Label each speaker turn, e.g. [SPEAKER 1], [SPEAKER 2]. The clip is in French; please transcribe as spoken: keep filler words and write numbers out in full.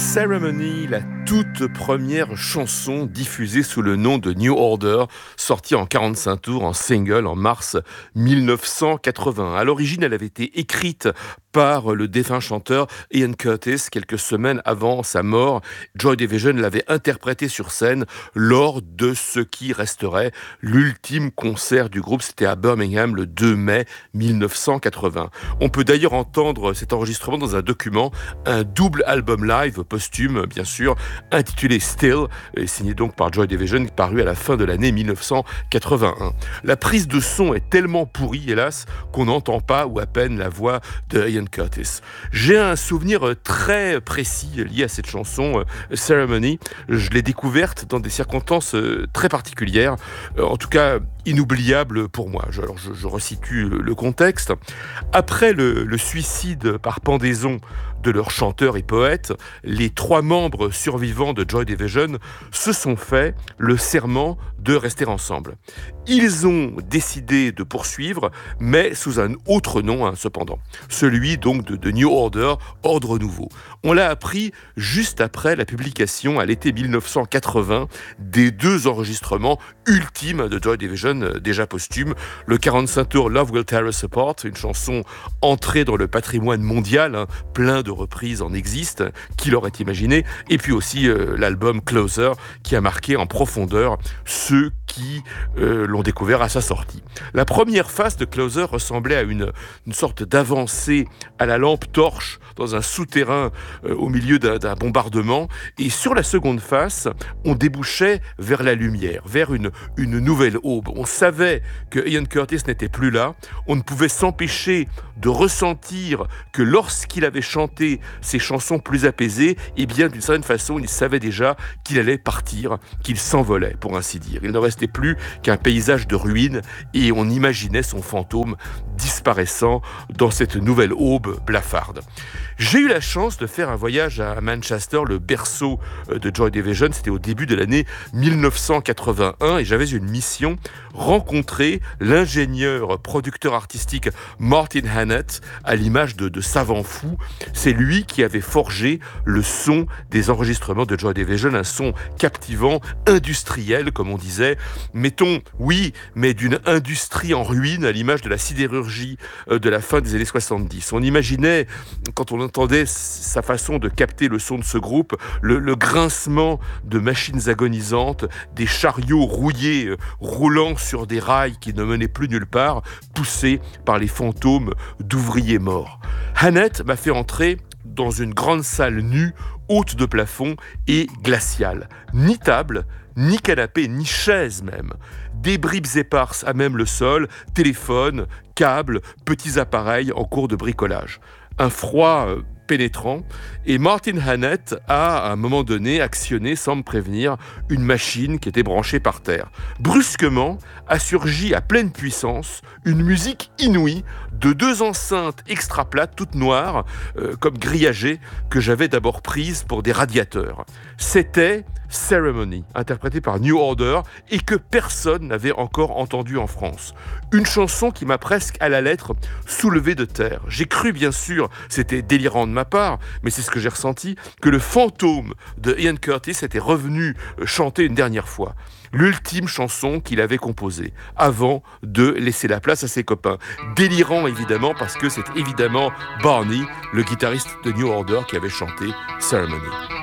[SPEAKER 1] Ceremony, la toute première chanson diffusée sous le nom de New Order, sortie en quarante-cinq tours en single en mars mille neuf cent quatre-vingts. À l'origine, elle avait été écrite par le défunt chanteur Ian Curtis quelques semaines avant sa mort. Joy Division l'avait interprétée sur scène lors de ce qui resterait l'ultime concert du groupe. C'était à Birmingham le deux mai mille neuf cent quatre-vingts. On peut d'ailleurs entendre cet enregistrement dans un document, un double album live posthume, bien sûr, intitulé Still, signé donc par Joy Division, paru à la fin de l'année mille neuf cent quatre-vingt-un. La prise de son est tellement pourrie, hélas, qu'on n'entend pas ou à peine la voix de Ian Curtis. J'ai un souvenir très précis lié à cette chanson, euh, Ceremony. Je l'ai découverte dans des circonstances euh, très particulières, euh, en tout cas inoubliables pour moi. Je, alors je, je resitue le contexte. Après le, le suicide par pendaison de leur chanteur et poète, les trois membres survivants de Joy Division se sont fait le serment de rester ensemble. Ils ont décidé de poursuivre, mais sous un autre nom, hein, cependant. Celui donc de, de New Order, Ordre Nouveau. On l'a appris juste après la publication à l'été mille neuf cent quatre-vingts des deux enregistrements ultimes de Joy Division, déjà posthumes. Le quarante-cinq tours Love Will Tear Us Apart, une chanson entrée dans le patrimoine mondial, hein, plein de reprises en existent, qui l'aurait imaginé, et puis aussi euh, l'album Closer, qui a marqué en profondeur ceux qui euh, l'ont découvert à sa sortie. La première phase de Closer ressemblait à une, une sorte d'avancée à la lampe torche dans un souterrain euh, au milieu d'un, d'un bombardement, et sur la seconde phase, on débouchait vers la lumière, vers une, une nouvelle aube. On savait que Ian Curtis n'était plus là, on ne pouvait s'empêcher de ressentir que lorsqu'il avait chanté ses chansons plus apaisées, eh bien d'une certaine façon, il savait déjà qu'il allait partir, qu'il s'envolait, pour ainsi dire. Il ne restait plus qu'un paysage de ruines et on imaginait son fantôme disparaissant dans cette nouvelle aube blafarde. J'ai eu la chance de faire un voyage à Manchester, le berceau de Joy Division. C'était au début de l'année mille neuf cent quatre-vingt-un et j'avais une mission, rencontrer l'ingénieur producteur artistique Martin Hannett, à l'image de, de savant fou. C'est lui qui avait forgé le son des enregistrements de Joy Division, un son captivant, industriel, comme on disait. Mettons, oui, mais d'une industrie en ruine, à l'image de la sidérurgie de la fin des années soixante-dix. On imaginait, quand on entendait sa façon de capter le son de ce groupe, le, le grincement de machines agonisantes, des chariots rouillés, euh, roulant sur des rails qui ne menaient plus nulle part, poussés par les fantômes d'ouvriers morts. Hannett m'a fait entrer dans une grande salle nue, haute de plafond et glaciale. Ni table, ni canapé, ni chaise même. Des bribes éparses à même le sol, téléphone, câbles, petits appareils en cours de bricolage. Un froid euh, pénétrant, et Martin Hannett a, à un moment donné, actionné, sans me prévenir, une machine qui était branchée par terre. Brusquement, a surgi à pleine puissance une musique inouïe de deux enceintes extra plates, toutes noires, euh, comme grillagées, que j'avais d'abord prises pour des radiateurs. C'était Ceremony, interprétée par New Order, et que personne n'avait encore entendu en France. Une chanson qui m'a presque à la lettre soulevé de terre. J'ai cru, bien sûr, c'était délirant de ma part, mais c'est ce que j'ai ressenti, que le fantôme de Ian Curtis était revenu chanter une dernière fois. L'ultime chanson qu'il avait composée, avant de laisser la place à ses copains. Délirant, évidemment, parce que c'est évidemment Barney, le guitariste de New Order, qui avait chanté Ceremony.